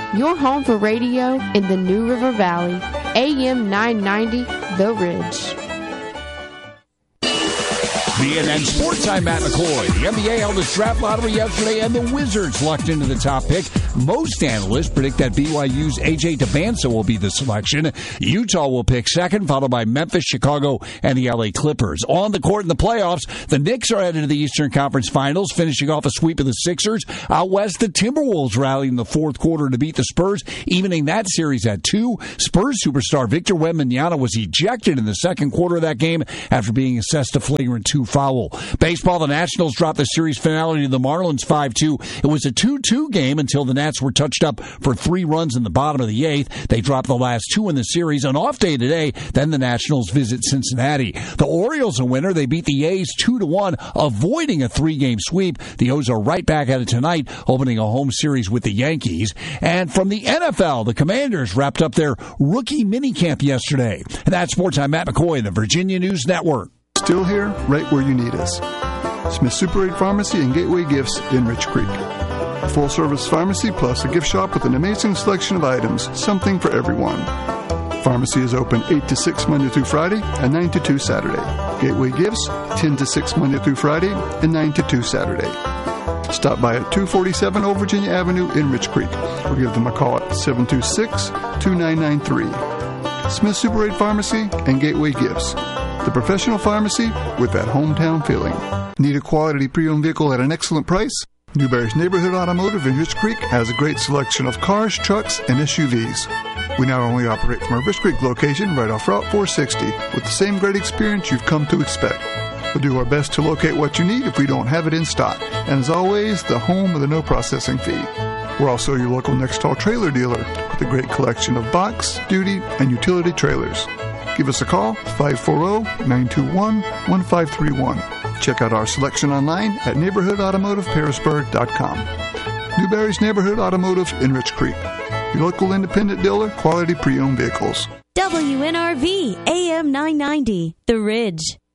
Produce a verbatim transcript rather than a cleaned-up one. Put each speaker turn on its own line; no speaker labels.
your home for radio in the New River Valley. A M nine ninety, The Ridge.
B N N Sports, I'm Matt McCoy. The N B A held its draft lottery yesterday, and the Wizards lucked into the top pick. Most analysts predict that B Y U's A J Debanza will be the selection. Utah will pick second, followed by Memphis, Chicago, and the L A Clippers. On the court in the playoffs, the Knicks are headed to the Eastern Conference Finals, finishing off a sweep of the Sixers. Out west, the Timberwolves rallied in the fourth quarter to beat the Spurs, evening that series at two. Spurs superstar Victor Wembanyama was ejected in the second quarter of that game after being assessed a flagrant two foul. Baseball, the Nationals dropped the series finale to the Marlins five two. It was a two two game until the Nats were touched up for three runs in the bottom of the eighth. They dropped the last two in the series. An off day today, then the Nationals visit Cincinnati. The Orioles a winner. They beat the A's two to one, avoiding a three-game sweep. The O's are right back at it tonight, opening a home series with the Yankees. And from the N F L, the Commanders wrapped up their rookie minicamp yesterday. And that's Sports. I'm Matt McCoy, the Virginia News Network.
Still here, right where you need us. Smith Super eight Pharmacy and Gateway Gifts in Rich Creek. A full-service pharmacy plus a gift shop with an amazing selection of items, something for everyone. Pharmacy is open eight to six Monday through Friday and nine to two Saturday. Gateway Gifts, ten to six Monday through Friday and nine to two Saturday. Stop by at two forty-seven Old Virginia Avenue in Rich Creek or give them a call at seven two six, two nine nine three. Smith Super eight Pharmacy and Gateway Gifts. The professional pharmacy with that hometown feeling. Need a quality pre-owned vehicle at an excellent price? Newberry's Neighborhood Automotive in Rich Creek has a great selection of cars, trucks, and S U Vs. We not only operate from our Rich Creek location right off Route four sixty with the same great experience you've come to expect. We'll do our best to locate what you need if we don't have it in stock. And as always, the home of the no processing fee. We're also your local Nextall trailer dealer with a great collection of box, duty, and utility trailers. Give us a call, five four zero, nine two one, one five three one. Check out our selection online at neighborhood automotive pearisburg dot com. Newberry's Neighborhood Automotive in Rich Creek. Your local independent dealer, quality pre-owned vehicles.
W N R V, A M nine ninety, The Ridge.